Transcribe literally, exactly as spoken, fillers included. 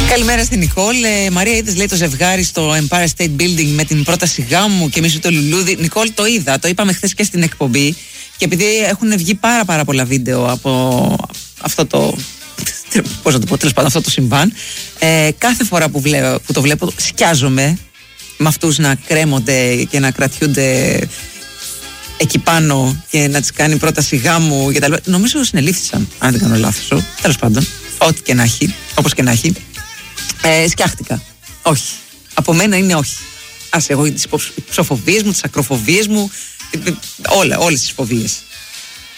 Καλημέρα στην Νικόλ. Ε, Μαρία, είδες, λέει, το ζευγάρι στο Empire State Building με την πρόταση γάμου και εμείς το λουλούδι. Νικόλ, το είδα, το είπαμε χθες και στην εκπομπή. Και επειδή έχουν βγει πάρα πάρα πολλά βίντεο από αυτό το. Πώς να το πω, τέλος πάντων, αυτό το συμβάν. Ε, κάθε φορά που, βλέπω, που το βλέπω, σκιάζομαι με αυτούς να κρέμονται και να κρατιούνται εκεί πάνω και να τις κάνει πρόταση γάμου και τα λοιπά. Νομίζω συνελήφθησαν, αν δεν κάνω λάθος. Τέλος πάντων, ό,τι και να έχει, όπως και να έχει. Ε, σκιάχτηκα. Όχι. Από μένα είναι όχι. Άσε, εγώ τις ψοφοβίες μου, τις ακροφοβίες μου, όλα, όλες τις φοβίες.